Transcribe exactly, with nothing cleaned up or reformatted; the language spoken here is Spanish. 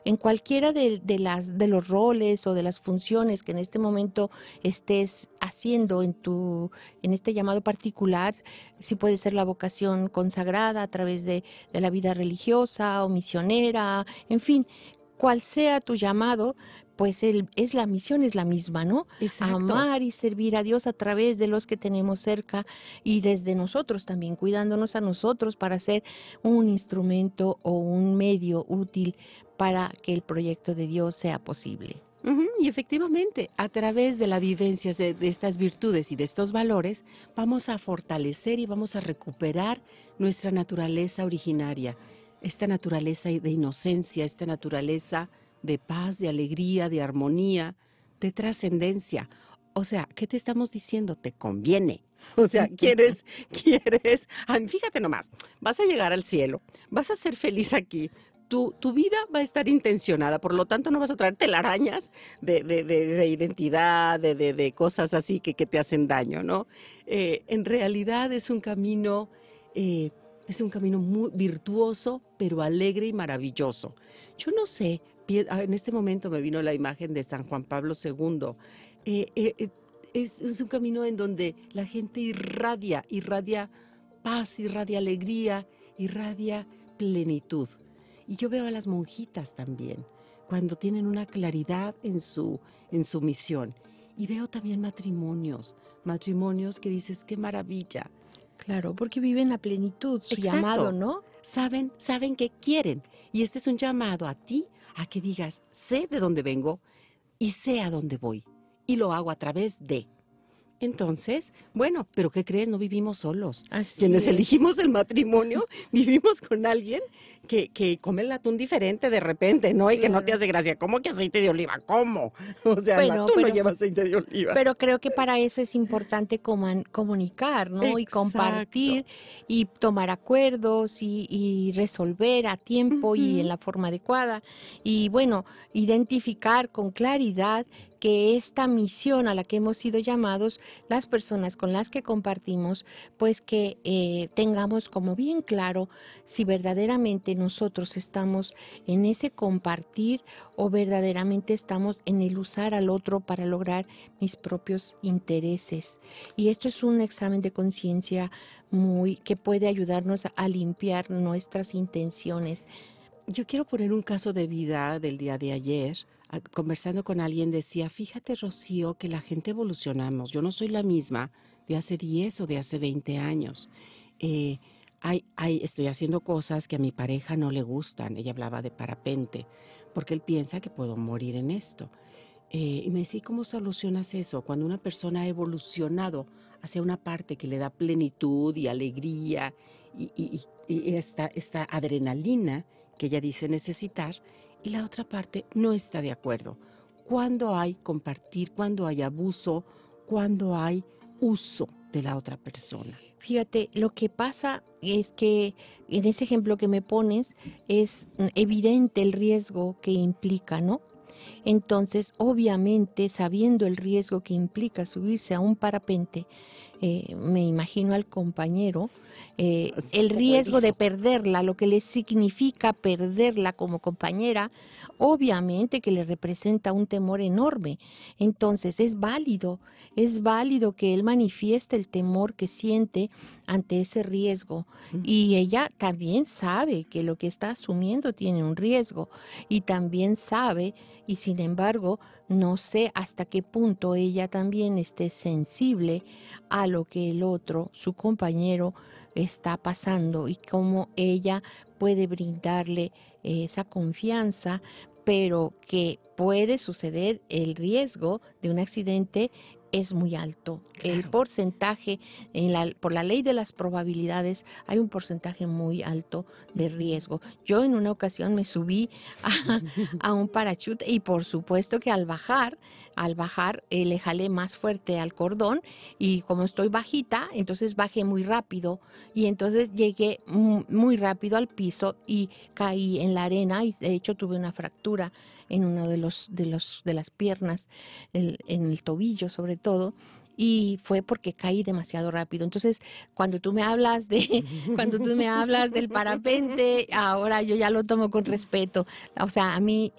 en cualquiera de, de, las, de los roles o de las funciones que en este momento estés haciendo en, tu, en este llamado particular, si puede ser la vocación consagrada a través de, de la vida religiosa o misionera, en fin, cual sea tu llamado, pues el, es la misión es la misma, ¿no? Exacto. Amar y servir a Dios a través de los que tenemos cerca y desde nosotros también, cuidándonos a nosotros para ser un instrumento o un medio útil para que el proyecto de Dios sea posible. Uh-huh. Y efectivamente, a través de la vivencia de, de estas virtudes y de estos valores, vamos a fortalecer y vamos a recuperar nuestra naturaleza originaria, esta naturaleza de inocencia, esta naturaleza de paz, de alegría, de armonía, de trascendencia. O sea, ¿qué te estamos diciendo? Te conviene. O sea, quieres, quieres, ay, fíjate nomás, vas a llegar al cielo, vas a ser feliz aquí. Tu, tu vida va a estar intencionada, por lo tanto no vas a traer telarañas de, de, de, de identidad, de, de, de cosas así que, que te hacen daño, ¿no? Eh, en realidad es un camino, eh, es un camino muy virtuoso, pero alegre y maravilloso. Yo no sé, en este momento me vino la imagen de San Juan Pablo segundo. Eh, eh, es, es un camino en donde la gente irradia, irradia paz, irradia alegría, irradia plenitud. Y yo veo a las monjitas también, cuando tienen una claridad en su, en su misión. Y veo también matrimonios, matrimonios que dices, qué maravilla. Claro, porque viven la plenitud, su Exacto. llamado, ¿no? Saben, saben qué quieren. Y este es un llamado a ti, a que digas, sé de dónde vengo y sé a dónde voy. Y lo hago a través de... Entonces, bueno, pero ¿qué crees? No vivimos solos. Así Quienes es. elegimos el matrimonio, vivimos con alguien que, que come el atún diferente de repente, ¿no? Y claro, que no te hace gracia. ¿Cómo que aceite de oliva? ¿Cómo? O sea, bueno, el atún pero, no lleva aceite de oliva. Pero creo que para eso es importante coman, comunicar, ¿no? Exacto. Y compartir y tomar acuerdos y, y resolver a tiempo uh-huh. y en la forma adecuada. Y bueno, identificar con claridad que esta misión a la que hemos sido llamados, las personas con las que compartimos, pues que eh, tengamos como bien claro si verdaderamente nosotros estamos en ese compartir o verdaderamente estamos en el usar al otro para lograr mis propios intereses. Y esto es un examen de conciencia muy que puede ayudarnos a, a limpiar nuestras intenciones. Yo quiero poner un caso de vida del día de ayer. Conversando con alguien decía, fíjate, Rocío, que la gente evolucionamos. Yo no soy la misma de hace diez o de hace veinte años. Eh, hay, hay, estoy haciendo cosas que a mi pareja no le gustan. Ella hablaba de parapente, porque él piensa que puedo morir en esto. Eh, y me decía, ¿cómo solucionas eso? Cuando una persona ha evolucionado hacia una parte que le da plenitud y alegría y, y, y esta, esta adrenalina que ella dice necesitar, y la otra parte no está de acuerdo. ¿Cuándo hay compartir? ¿Cuándo hay abuso? ¿Cuándo hay uso de la otra persona? Fíjate, lo que pasa es que en ese ejemplo que me pones es evidente el riesgo que implica, ¿no? Entonces, obviamente, sabiendo el riesgo que implica subirse a un parapente, eh, me imagino al compañero, eh, el riesgo de perderla, lo que le significa perderla como compañera, obviamente que le representa un temor enorme. Entonces, es válido, es válido que él manifieste el temor que siente ante ese riesgo. Uh-huh. Y ella también sabe que lo que está asumiendo tiene un riesgo y también sabe, y sin embargo, no sé hasta qué punto ella también esté sensible a lo que el otro, su compañero, está pasando y cómo ella puede brindarle esa confianza, pero que puede suceder el riesgo de un accidente es muy alto. Claro. El porcentaje, en la, por la ley de las probabilidades, hay un porcentaje muy alto de riesgo. Yo en una ocasión me subí a, a un parachute y por supuesto que al bajar, al bajar eh, le jalé más fuerte al cordón y como estoy bajita, entonces bajé muy rápido y entonces llegué muy rápido al piso y caí en la arena y de hecho tuve una fractura en uno de los de los de las piernas, el, en el tobillo sobre todo, y fue porque caí demasiado rápido. Entonces, cuando tú me hablas de cuando tú me hablas del parapente, ahora yo ya lo tomo con respeto. O sea, a mí